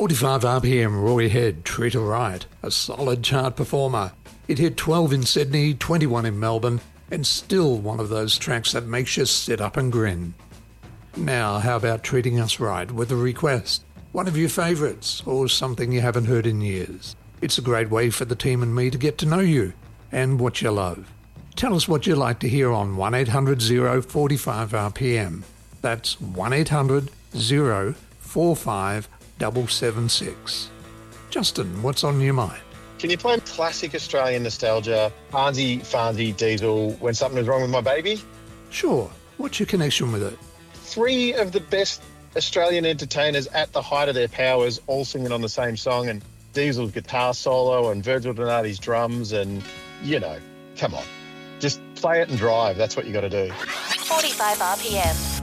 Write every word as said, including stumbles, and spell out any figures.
forty-five R P M, Roy Head, Treat Her Right, a solid chart performer. It hit twelve in Sydney, twenty-one in Melbourne, and still one of those tracks that makes you sit up and grin. Now, how about Treating Us Right with a request? One of your favourites, or something you haven't heard in years. It's a great way for the team and me to get to know you and what you love. Tell us what you'd like to hear on one eight hundred oh forty-five R P M. That's one eight hundred oh forty-five seven seven six. Justin, what's on your mind? Can you play classic Australian nostalgia, Farnsey, Farnsey, Diesel, When Something Was Wrong With My Baby? Sure. What's your connection with it? Three of the best Australian entertainers at the height of their powers all singing on the same song, and Diesel's guitar solo and Virgil Donati's drums, and, you know, come on. Just play it and drive. That's what you got to do. forty-five R P M.